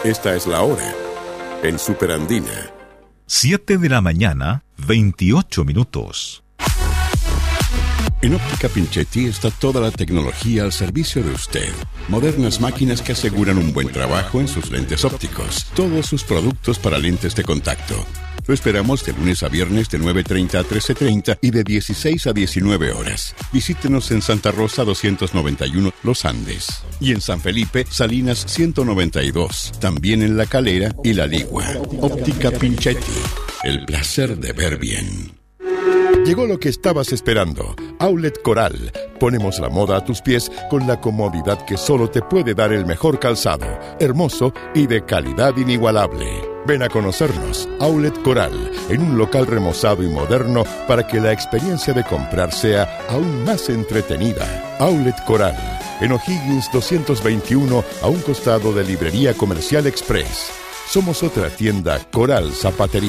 Esta es la hora en Superandina. 7 de la mañana, 28 minutos. En Óptica Pinchetti está toda la tecnología al servicio de usted. Modernas máquinas que aseguran un buen trabajo en sus lentes ópticos. Todos sus productos para lentes de contacto. Lo esperamos de lunes a viernes de 9:30 a 13:30 y de 16 a 19 horas. Visítenos en Santa Rosa 291 Los Andes y en San Felipe Salinas 192. También en La Calera y La Ligua. Óptica Pinchetti. El placer de ver bien. Llegó lo que estabas esperando. Outlet Coral. Ponemos la moda a tus pies con la comodidad que solo te puede dar el mejor calzado. Hermoso y de calidad inigualable. Ven a conocernos. Outlet Coral. En un local remozado y moderno para que la experiencia de comprar sea aún más entretenida. Outlet Coral. En O'Higgins 221 a un costado de Librería Comercial Express. Somos otra tienda Coral Zapatería.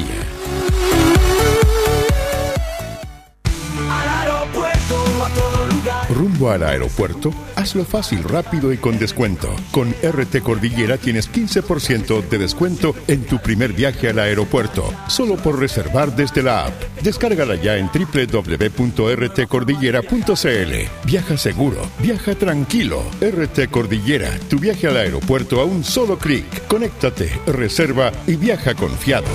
¿Rumbo al aeropuerto? Hazlo fácil, rápido y con descuento. Con RT Cordillera tienes 15% de descuento en tu primer viaje al aeropuerto, solo por reservar desde la app. Descárgala ya en www.rtcordillera.cl. Viaja seguro, viaja tranquilo. RT Cordillera, tu viaje al aeropuerto a un solo clic. Conéctate, reserva y viaja confiado.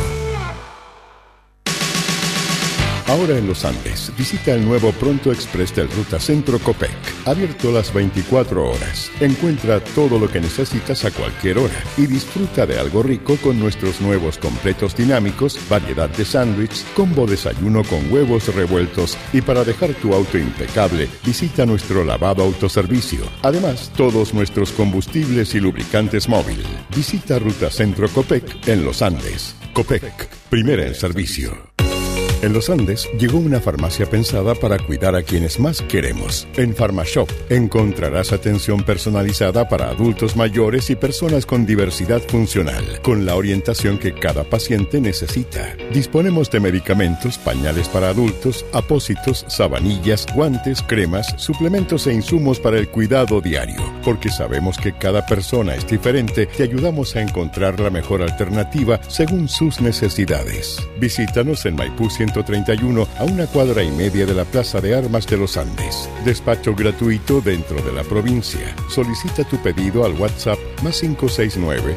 Ahora en Los Andes, visita el nuevo Pronto Express del Ruta Centro Copec, abierto las 24 horas. Encuentra todo lo que necesitas a cualquier hora y disfruta de algo rico con nuestros nuevos completos dinámicos, variedad de sándwich, combo desayuno con huevos revueltos y para dejar tu auto impecable, visita nuestro lavado autoservicio. Además, todos nuestros combustibles y lubricantes móvil. Visita Ruta Centro Copec en Los Andes. Copec, primera en servicio. En Los Andes llegó una farmacia pensada para cuidar a quienes más queremos. En PharmaShop encontrarás atención personalizada para adultos mayores y personas con diversidad funcional, con la orientación que cada paciente necesita. Disponemos de medicamentos, pañales para adultos, apósitos, sabanillas, guantes, cremas, suplementos e insumos para el cuidado diario. Porque sabemos que cada persona es diferente, te ayudamos a encontrar la mejor alternativa según sus necesidades. Visítanos en Maipú 131 a una cuadra y media de la Plaza de Armas de Los Andes. Despacho gratuito dentro de la provincia. Solicita tu pedido al WhatsApp +569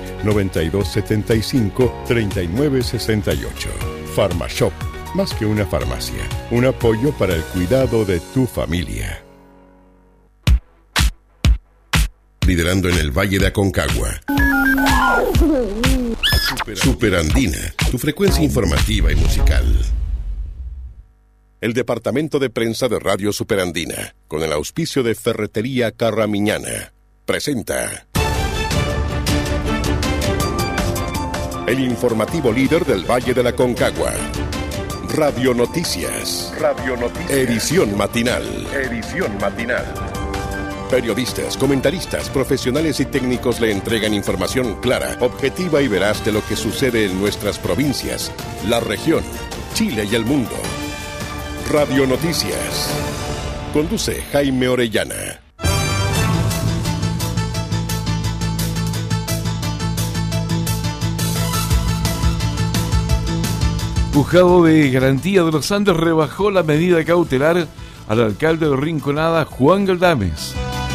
9275 3968. PharmaShop, más que una farmacia, un apoyo para el cuidado de tu familia. Liderando en el Valle de Aconcagua. Superandina, tu frecuencia informativa y musical. El Departamento de Prensa de Radio Superandina, con el auspicio de Ferretería Carramiñana, presenta el informativo líder del Valle de la Aconcagua. Radio Noticias. Edición matinal. Periodistas, comentaristas, profesionales y técnicos le entregan información clara, objetiva y veraz de lo que sucede en nuestras provincias, la región, Chile y el mundo. Radio Noticias. Conduce Jaime Orellana. Juzgado de Garantía de los Andes rebajó la medida cautelar al alcalde de Rinconada, Juan Galdames.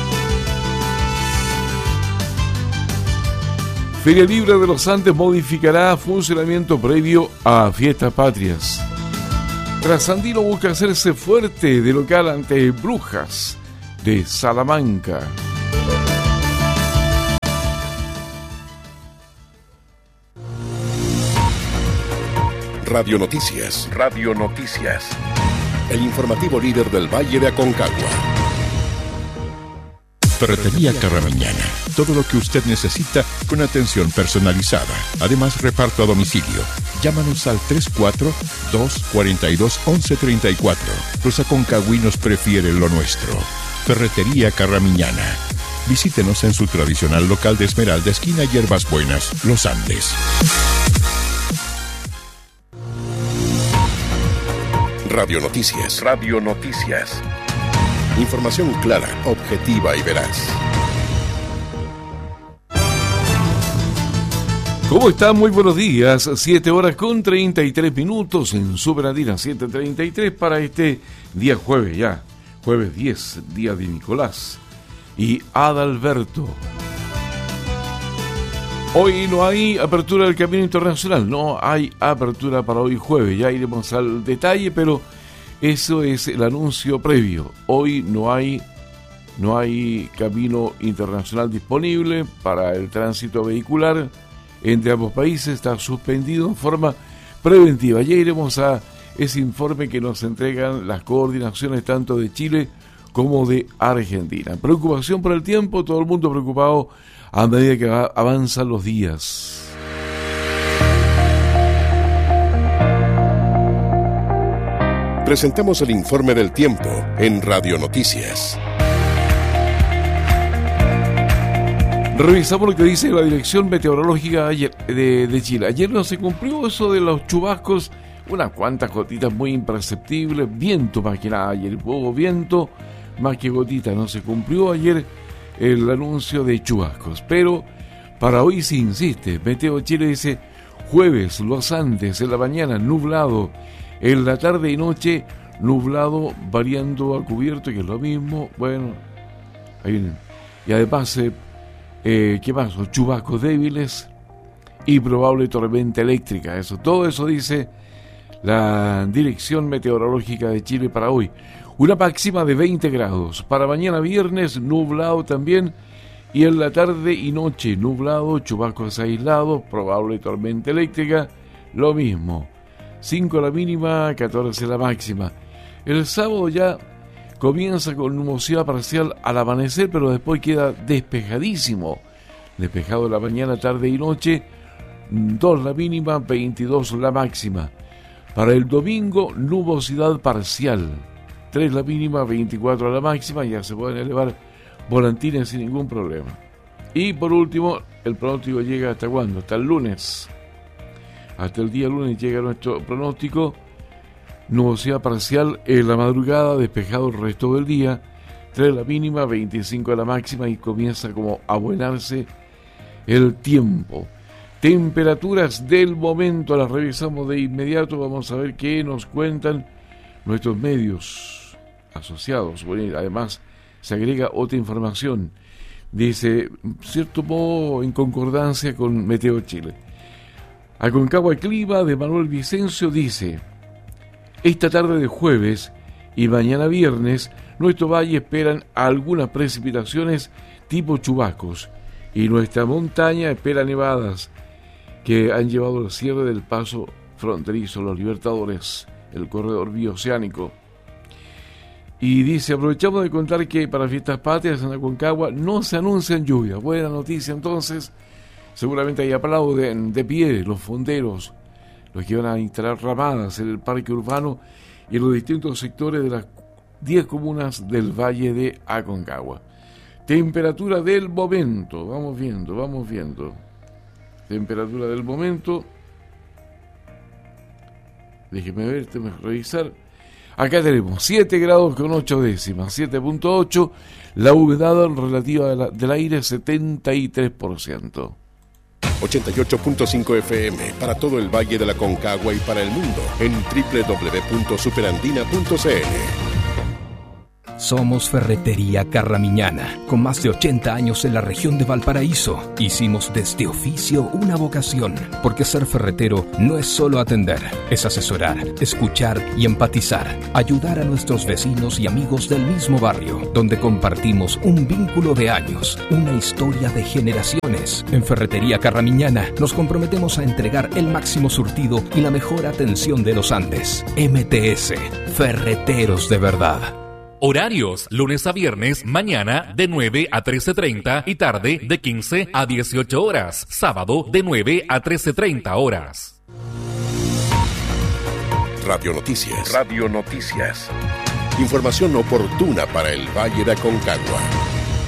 Feria Libre de los Andes modificará funcionamiento previo a Fiestas Patrias. Trasandino busca hacerse fuerte de local ante Brujas de Salamanca. Radio Noticias. El informativo líder del Valle de Aconcagua. Ferretería Carramiñana. Todo lo que usted necesita con atención personalizada. Además, reparto a domicilio. Llámanos al 34-242-1134. Los aconcagüinos prefieren lo nuestro. Ferretería Carramiñana. Visítenos en su tradicional local de Esmeralda, esquina Hierbas Buenas, Los Andes. Radio Noticias. Información clara, objetiva y veraz. ¿Cómo están? Muy buenos días. 7:33 en Super Andina, 7:33 para este día jueves ya. Jueves 10, día de Nicolás y Adalberto. Hoy no hay apertura del Camino Internacional, no hay apertura para hoy jueves. Ya iremos al detalle, pero eso es el anuncio previo. Hoy no hay Camino Internacional disponible para el tránsito vehicular entre ambos países, está suspendido en forma preventiva. Ya iremos a ese informe que nos entregan las coordinaciones tanto de Chile como de Argentina. Preocupación por el tiempo, todo el mundo preocupado a medida que avanzan los días. Presentamos el informe del tiempo en Radio Noticias. Revisamos lo que dice la Dirección Meteorológica de Chile. Ayer no se cumplió eso de los chubascos, unas cuantas gotitas muy imperceptibles, viento más que nada. Ayer hubo viento más que gotitas, no se cumplió ayer el anuncio de chubascos. Pero para hoy se insiste. Meteo Chile dice jueves, los Andes, en la mañana nublado, en la tarde y noche nublado variando a cubierto, que es lo mismo. Bueno, ahí vienen. Y además ¿qué más? Chubascos débiles y probable tormenta eléctrica. Todo eso dice la Dirección Meteorológica de Chile para hoy. Una máxima de 20 grados. Para mañana viernes, nublado también. Y en la tarde y noche, nublado, chubascos aislados, probable tormenta eléctrica. Lo mismo. 5 la mínima, 14 la máxima. El sábado ya comienza con nubosidad parcial al amanecer, pero después queda despejadísimo. Despejado la mañana, tarde y noche, 2 la mínima, 22 la máxima. Para el domingo, nubosidad parcial, 3 la mínima, 24 la máxima, ya se pueden elevar volantines sin ningún problema. Y por último, el pronóstico llega ¿hasta cuándo? Hasta el lunes. Hasta el día lunes llega nuestro pronóstico. Nubosidad parcial en la madrugada, despejado el resto del día, 3 la mínima, 25 la máxima y comienza como a abuenarse el tiempo. Temperaturas del momento, las revisamos de inmediato, vamos a ver qué nos cuentan nuestros medios asociados. Bueno, además se agrega otra información, dice, cierto modo en concordancia con Meteo Chile. Aconcagua Clima de Manuel Vicencio dice: esta tarde de jueves y mañana viernes, nuestro valle esperan algunas precipitaciones tipo chubascos y nuestra montaña espera nevadas que han llevado al cierre del paso fronterizo Los Libertadores, el corredor bioceánico. Y dice, aprovechamos de contar que para Fiestas Patrias en Aconcagua no se anuncian lluvias. Buena noticia entonces, seguramente ahí aplauden de pie los fonderos, los que van a instalar ramadas en el parque urbano y en los distintos sectores de las 10 comunas del Valle de Aconcagua. Temperatura del momento, vamos viendo. Temperatura del momento. Déjeme ver, déjeme revisar. Acá tenemos 7 grados con 8 décimas, 7.8, la humedad relativa del aire 73%. 88.5 FM para todo el Valle de la Aconcagua y para el mundo en www.superandina.cl. Somos Ferretería Carramiñana, con más de 80 años en la región de Valparaíso. Hicimos de este oficio una vocación, porque ser ferretero no es solo atender, es asesorar, escuchar y empatizar, ayudar a nuestros vecinos y amigos del mismo barrio, donde compartimos un vínculo de años, una historia de generaciones. En Ferretería Carramiñana nos comprometemos a entregar el máximo surtido y la mejor atención de los Andes. MTS, Ferreteros de verdad. Horarios, lunes a viernes, mañana de 9 a 13:30 y tarde de 15 a 18 horas. Sábado de 9 a 13:30 horas. Radio Noticias. Información oportuna para el Valle de Aconcagua.